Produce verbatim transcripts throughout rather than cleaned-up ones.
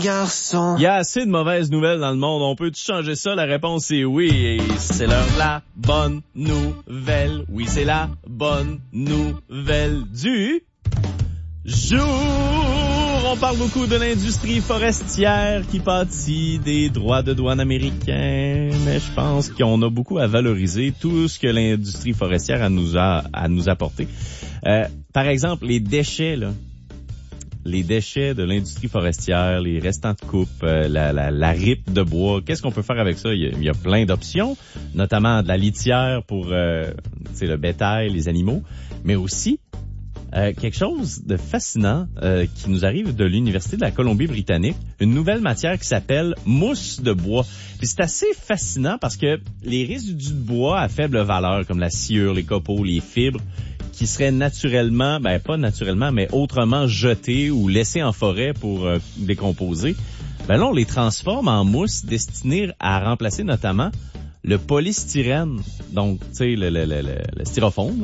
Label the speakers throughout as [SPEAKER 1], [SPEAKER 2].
[SPEAKER 1] Garçon.
[SPEAKER 2] Il y a assez de mauvaises nouvelles dans le monde. On peut-tu changer ça? La réponse est oui. Et c'est l'heure de la bonne nouvelle. Oui, c'est la bonne nouvelle du jour. On parle beaucoup de l'industrie forestière qui pâtit des droits de douane américains. Mais je pense qu'on a beaucoup à valoriser tout ce que l'industrie forestière a nous a, à nous apporter. Euh, par exemple, les déchets, là. Les déchets de l'industrie forestière, les restants de coupe, euh, la, la, la ripe de bois. Qu'est-ce qu'on peut faire avec ça? Il y a, il y a plein d'options, notamment de la litière pour euh, le bétail, les animaux, mais aussi euh, quelque chose de fascinant euh, qui nous arrive de l'Université de la Colombie-Britannique, une nouvelle matière qui s'appelle mousse de bois. Puis c'est assez fascinant parce que les résidus de bois à faible valeur, comme la sciure, les copeaux, les fibres, qui seraient naturellement, ben pas naturellement, mais autrement jetés ou laissés en forêt pour euh, décomposer, ben là, on les transforme en mousse destinée à remplacer notamment le polystyrène, donc, tu sais, le, le, le, le, le styrofoam, là,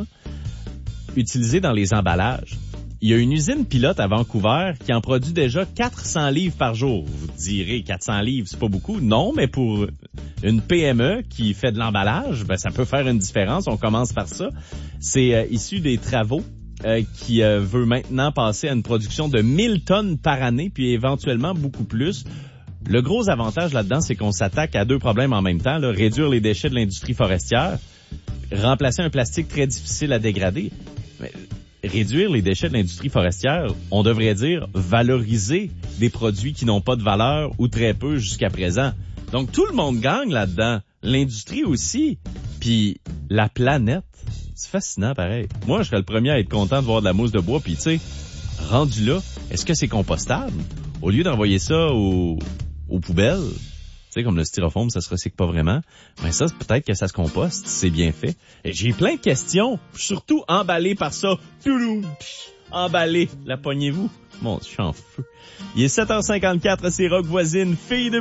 [SPEAKER 2] utilisé dans les emballages. Il y a une usine pilote à Vancouver qui en produit déjà quatre cents livres par jour. Vous direz, quatre cents livres, c'est pas beaucoup? Non, mais pour une P M E qui fait de l'emballage, ben ça peut faire une différence. On commence par ça. C'est euh, issu des travaux euh, qui euh, veut maintenant passer à une production de mille tonnes par année, puis éventuellement beaucoup plus. Le gros avantage là-dedans, c'est qu'on s'attaque à deux problèmes en même temps. Là. Réduire les déchets de l'industrie forestière, remplacer un plastique très difficile à dégrader. Mais réduire les déchets de l'industrie forestière, on devrait dire valoriser des produits qui n'ont pas de valeur ou très peu jusqu'à présent. Donc tout le monde gagne là-dedans, l'industrie aussi, puis la planète. C'est fascinant pareil. Moi, je serais le premier à être content de voir de la mousse de bois, puis tu sais, rendu là, est-ce que c'est compostable? Au lieu d'envoyer ça aux, aux poubelles, tu sais, comme le styrofoam, ça se recycle pas vraiment. Mais ça, peut-être que ça se composte, c'est bien fait. Et j'ai plein de questions, surtout emballé par ça. Touloum, emballé, la poignez-vous. Bon, je suis en feu. Il est sept heures cinquante-quatre, c'est Rock Voisine, fille de